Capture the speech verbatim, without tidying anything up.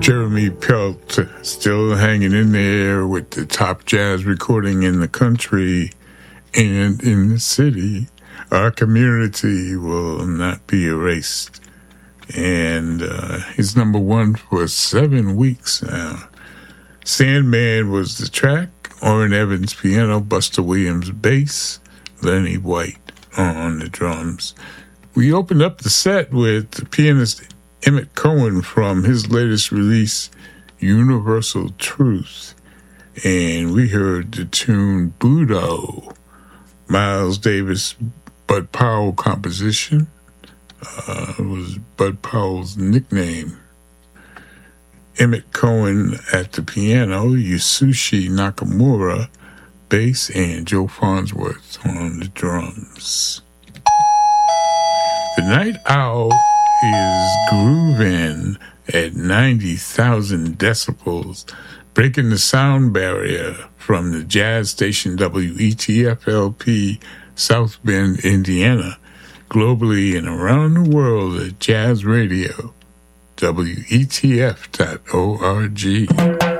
Jeremy Pelt still hanging in there with the top jazz recording in the country and in the city. Our community will not be erased. And uh, he's number one for seven weeks now. Sandman was the track. Orrin Evans piano, Buster Williams bass, Lenny White on the drums. We opened up the set with the pianist Emmett Cohen from his latest release, Universal Truth. And we heard the tune Budo, Miles Davis, Bud Powell composition. Uh, it was Bud Powell's nickname. Emmett Cohen at the piano, Yasushi Nakamura, bass, and Joe Farnsworth on the drums. The Night Owl is grooving at ninety thousand decibels, breaking the sound barrier from the jazz station W E T F L P, South Bend, Indiana, globally and around the world at Jazz Radio, W E T F dot org.